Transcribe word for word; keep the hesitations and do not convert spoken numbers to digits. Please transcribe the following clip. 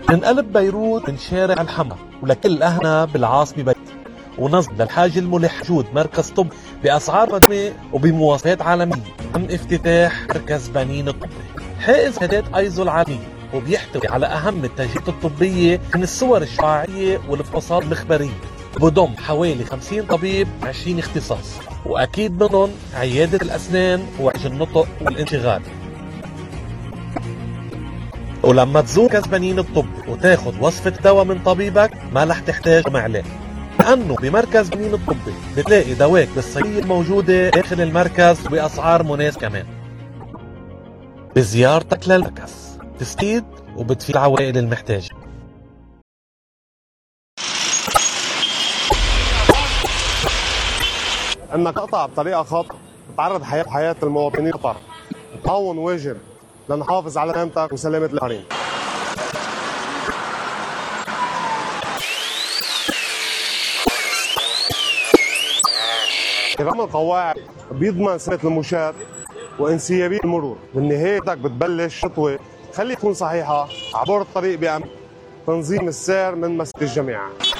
من قلب بيروت من شارع الحمى ولكل أهلنا بالعاصمة بيروت، ونصب للحاج الملح وجود مركز طب بأسعار مدنية وبمواصفات عالمية. تم افتتاح مركز بنين الطبي حائز شهادات ايزو العالمية، وبيحتوي على أهم التجهيزات الطبية من الصور الشعاعية والفحوصات الإخبارية. بضم حوالي خمسين طبيب عشرين اختصاص، وأكيد منهم عيادة الأسنان وعلاج النطق والانشغال. ولما تزور مركز بنين الطبي وتاخد وصفة دواء من طبيبك ما رح تحتاج معلاه، لأنه بمركز بنين الطبي بتلاقي دواك بالصيدلية الموجودة داخل المركز وبأسعار مناسبة كمان. بزيارتك للمركز تستفيد وبتفيد العوائل المحتاجة. انك تقطع بطريقه خاطئه بتعرض حياه حياه المواطنين خطر. تعاون واجب لنحافظ على سلامتك وسلامه الاخرين. نظام القواعد بيضمن سلامه المشاة وانسيابيه المرور. بالنهايه بدك بتبلش خطوه خلي تكون صحيحه عبور الطريق بأمان. تنظيم السير من مسؤولية الجميع.